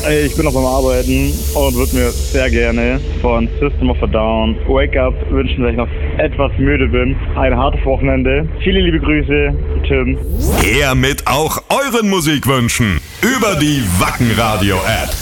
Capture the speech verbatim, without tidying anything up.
Ey, ich bin noch beim Arbeiten und würde mir sehr gerne von System of a Down Wake Up wünschen, dass ich noch etwas müde bin. Ein hartes Wochenende. Viele liebe Grüße, Tim. Her mit auch euren Musikwünschen über die Wacken Radio App.